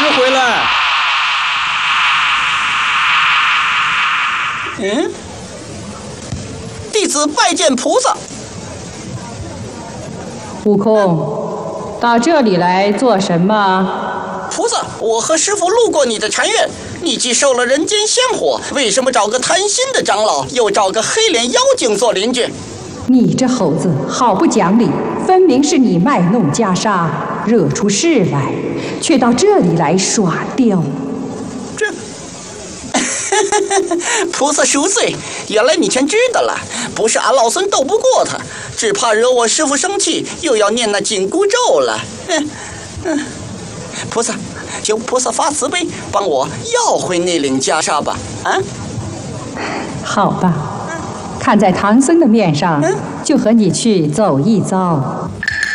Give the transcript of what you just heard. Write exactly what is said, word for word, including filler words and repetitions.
回来。 嗯，弟子拜见菩萨。 悟空，到这里来做什么？ 菩萨，我和师父路过你的禅院，你既受了人间仙火，为什么找个贪心的长老，又找个黑脸妖精做邻居？ 你这猴子好不讲理，分明是你卖弄袈裟，惹出事来，却到这里来耍刁。 这，菩萨恕罪，原来你全知道了。不是俺老孙斗不过他，只怕惹我师父生气，又要念那紧箍咒了。嗯嗯，菩萨，求菩萨发慈悲，帮我要回那领袈裟吧。啊， 好吧，看在唐僧的面上，就和你去走一遭。